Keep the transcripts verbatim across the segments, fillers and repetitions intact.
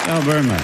Oh, very much.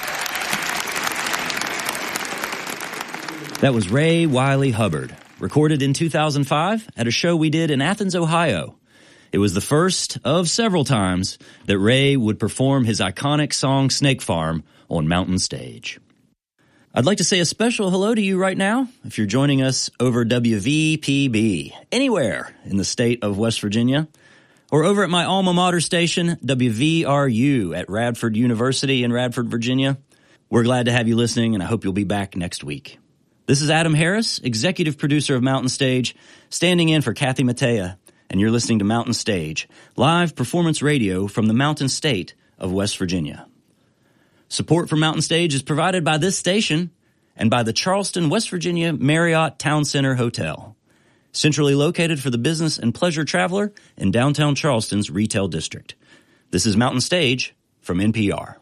That was Ray Wylie Hubbard, recorded in two thousand five at a show we did in Athens, Ohio. It was the first of several times that Ray would perform his iconic song Snake Farm on Mountain Stage. I'd like to say a special hello to you right now if you're joining us over W V P B, anywhere in the state of West Virginia, or over at my alma mater station, W V R U at Radford University in Radford, Virginia. We're glad to have you listening, and I hope you'll be back next week. This is Adam Harris, executive producer of Mountain Stage, standing in for Kathy Mattea, and you're listening to Mountain Stage, live performance radio from the Mountain State of West Virginia. Support for Mountain Stage is provided by this station and by the Charleston, West Virginia Marriott Town Center Hotel, centrally located for the business and pleasure traveler in downtown Charleston's retail district. This is Mountain Stage from N P R.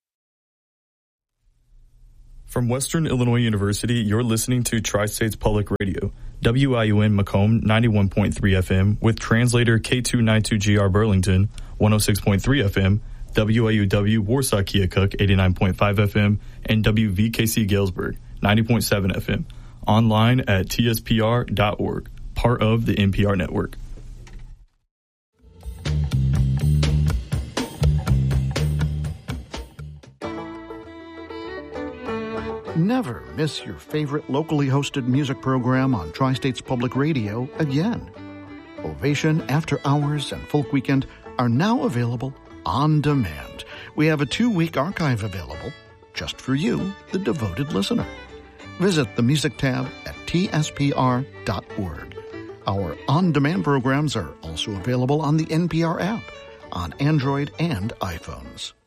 From Western Illinois University, you're listening to Tri-States Public Radio, W I U N Macomb ninety-one point three F M, with translator K two ninety-two G R Burlington one oh six point three F M, W I U W Warsaw Keokuk eighty-nine point five F M, and W V K C Galesburg ninety point seven F M. Online at T S P R dot org, part of the N P R network. Never miss your favorite locally hosted music program on Tri-States Public Radio again. Ovation, After Hours, and Folk Weekend are now available on demand. We have a two-week archive available just for you, the devoted listener. Visit the music tab at T S P R dot org. Our on-demand programs are also available on the N P R app on Android and iPhones.